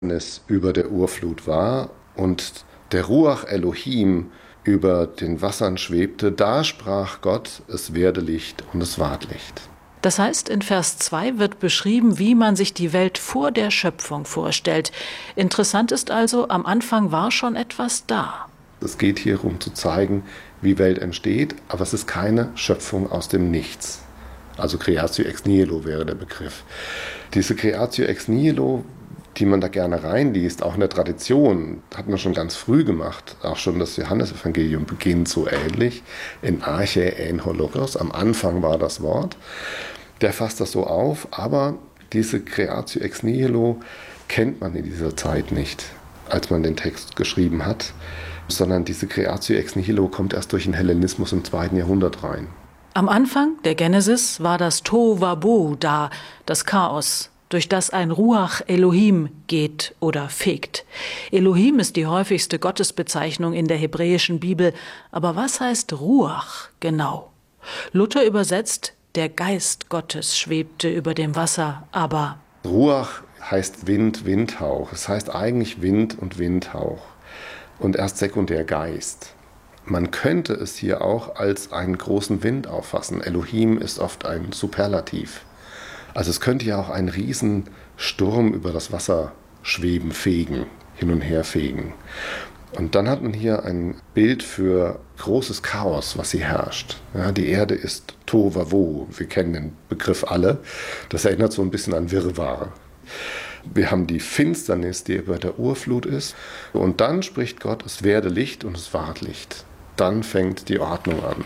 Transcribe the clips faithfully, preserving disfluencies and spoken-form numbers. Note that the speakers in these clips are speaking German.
über der Urflut war und der Ruach Elohim über den Wassern schwebte, da sprach Gott, es werde Licht und es ward Licht. Das heißt, in Vers zwei wird beschrieben, wie man sich die Welt vor der Schöpfung vorstellt. Interessant ist also, am Anfang war schon etwas da. Es geht hier darum zu zeigen, wie Welt entsteht, aber es ist keine Schöpfung aus dem Nichts. Also Creatio ex nihilo wäre der Begriff. Diese Creatio ex nihilo, die man da gerne reinliest, auch in der Tradition, hat man schon ganz früh gemacht. Auch schon das Johannesevangelium beginnt so ähnlich. In Arche en ho logos, am Anfang war das Wort. Der fasst das so auf, aber diese Creatio ex nihilo kennt man in dieser Zeit nicht, als man den Text geschrieben hat, sondern diese Creatio ex nihilo kommt erst durch den Hellenismus im zweiten Jahrhundert rein. Am Anfang der Genesis war das Tohuwabohu da, das Chaos, durch das ein Ruach Elohim geht oder fegt. Elohim ist die häufigste Gottesbezeichnung in der hebräischen Bibel. Aber was heißt Ruach genau? Luther übersetzt, der Geist Gottes schwebte über dem Wasser, aber Ruach heißt Wind, Windhauch. Es heißt eigentlich Wind und Windhauch und erst sekundär Geist. Man könnte es hier auch als einen großen Wind auffassen. Elohim ist oft ein Superlativ. Also es könnte ja auch ein Riesensturm über das Wasser schweben, fegen, hin und her fegen. Und dann hat man hier ein Bild für großes Chaos, was hier herrscht. Ja, die Erde ist Tohuwabohu. Wir kennen den Begriff alle. Das erinnert so ein bisschen an Wirrwarr. Wir haben die Finsternis, die über der Urflut ist. Und dann spricht Gott, es werde Licht und es ward Licht. Dann fängt die Ordnung an.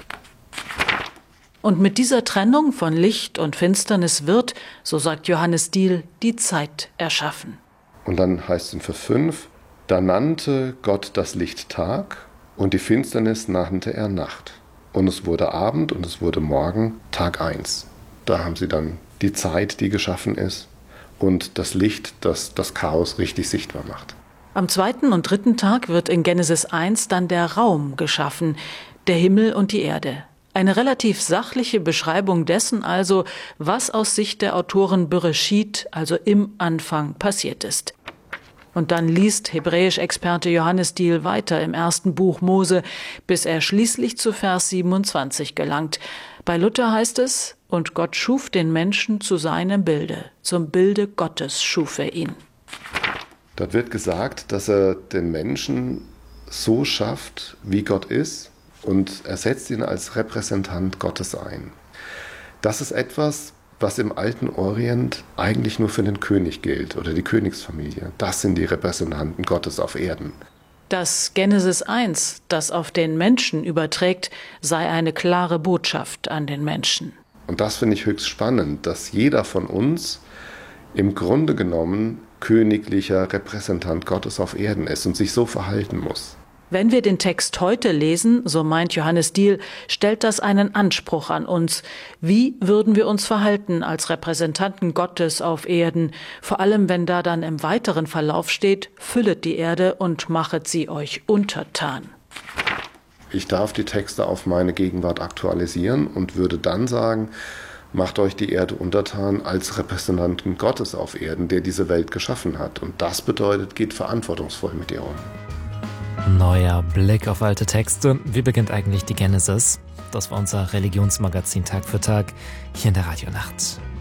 Und mit dieser Trennung von Licht und Finsternis wird, so sagt Johannes Diehl, die Zeit erschaffen. Und dann heißt es in Vers fünf, da nannte Gott das Licht Tag und die Finsternis nannte er Nacht. Und es wurde Abend und es wurde Morgen, Tag eins. Da haben sie dann die Zeit, die geschaffen ist und das Licht, das das Chaos richtig sichtbar macht. Am zweiten und dritten Tag wird in Genesis eins dann der Raum geschaffen, der Himmel und die Erde. Eine relativ sachliche Beschreibung dessen also, was aus Sicht der Autoren Bereshit, also im Anfang, passiert ist. Und dann liest Hebräisch-Experte Johannes Diehl weiter im ersten Buch Mose, bis er schließlich zu Vers siebenundzwanzig gelangt. Bei Luther heißt es, und Gott schuf den Menschen zu seinem Bilde, zum Bilde Gottes schuf er ihn. Dort wird gesagt, dass er den Menschen so schafft, wie Gott ist, und er setzt ihn als Repräsentant Gottes ein. Das ist etwas, was im alten Orient eigentlich nur für den König gilt oder die Königsfamilie. Das sind die Repräsentanten Gottes auf Erden. Dass Genesis eins das auf den Menschen überträgt, sei eine klare Botschaft an den Menschen. Und das finde ich höchst spannend, dass jeder von uns im Grunde genommen königlicher Repräsentant Gottes auf Erden ist und sich so verhalten muss. Wenn wir den Text heute lesen, so meint Johannes Diehl, stellt das einen Anspruch an uns. Wie würden wir uns verhalten als Repräsentanten Gottes auf Erden? Vor allem, wenn da dann im weiteren Verlauf steht, füllet die Erde und machet sie euch untertan. Ich darf die Texte auf meine Gegenwart aktualisieren und würde dann sagen, macht euch die Erde untertan als Repräsentanten Gottes auf Erden, der diese Welt geschaffen hat. Und das bedeutet, geht verantwortungsvoll mit ihr um. Neuer Blick auf alte Texte. Wie beginnt eigentlich die Genesis? Das war unser Religionsmagazin Tag für Tag hier in der Radionacht.